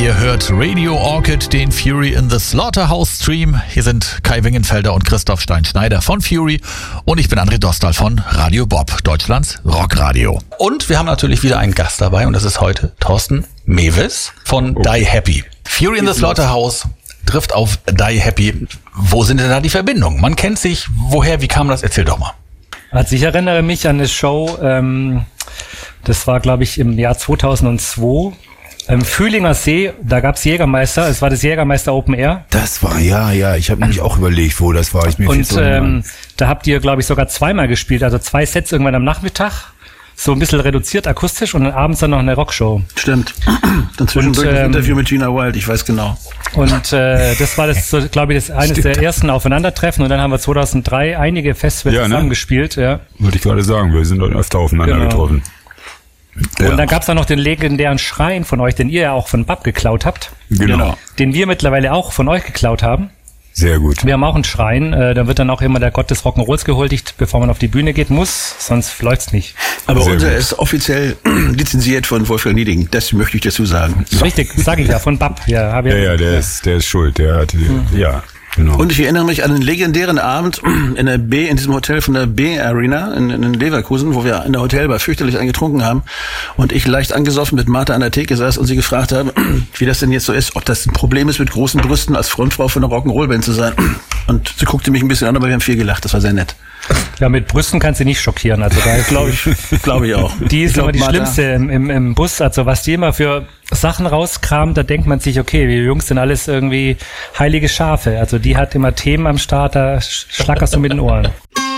Ihr hört Radio Orchid, den Fury in the Slaughterhouse Stream. Hier sind Kai Wingenfelder und Christoph Stein-Schneider von Fury und ich bin André Dostal von Radio Bob, Deutschlands Rockradio. Und wir haben natürlich wieder einen Gast dabei und das ist heute Thorsten Mewes von Die Happy. Fury in the Slaughterhouse trifft auf Die Happy. Wo sind denn da die Verbindungen? Man kennt sich. Woher, wie kam das? Erzähl doch mal. Also ich erinnere mich an eine Show, das war glaube ich im Jahr 2002, im Fühlinger See, da gab's Jägermeister, es war das Jägermeister Open Air. Das war, ja, ich habe nämlich auch überlegt, wo das war. Und da habt ihr glaube ich sogar zweimal gespielt, also 2 Sets irgendwann am Nachmittag. So ein bisschen reduziert akustisch und dann abends dann noch eine Rockshow. Stimmt. Dann zwischendurch das Interview mit Gina Wild, ich weiß genau. Und das war das, so, glaube ich, das eines der ersten Aufeinandertreffen und dann haben wir 2003 einige Festivals zusammengespielt. Ja. Würde ich gerade sagen, wir sind dann öfter aufeinander getroffen. Und dann gab's da noch den legendären Schrein von euch, den ihr ja auch von Bab geklaut habt. Genau. Den wir mittlerweile auch von euch geklaut haben. Sehr gut. Wir haben auch einen Schrein, da wird dann auch immer der Gott des Rock'n'Rolls gehuldigt, bevor man auf die Bühne geht muss, sonst läuft's nicht. Aber unser ist offiziell lizenziert von Wolfgang Nieding, das möchte ich dazu sagen. Richtig, sage ich ja, von Bab. Ja, der ist schuld, der hat, ja. Genau. Und ich erinnere mich an einen legendären Abend in diesem Hotel von der B-Arena in Leverkusen, wo wir in der Hotelbar fürchterlich eingetrunken haben und ich leicht angesoffen mit Martha an der Theke saß und sie gefragt habe, wie das denn jetzt so ist, ob das ein Problem ist, mit großen Brüsten als Frontfrau von einer Rock'n'Roll-Band zu sein. Und sie guckte mich ein bisschen an, aber wir haben viel gelacht, das war sehr nett. Ja, mit Brüsten kannst du nicht schockieren, also da glaube ich auch. Die ist immer die schlimmste im Bus, also was die immer für Sachen rauskramt, da denkt man sich, okay, wir Jungs sind alles irgendwie heilige Schafe, also die hat immer Themen am Start, da schlackerst du mit den Ohren.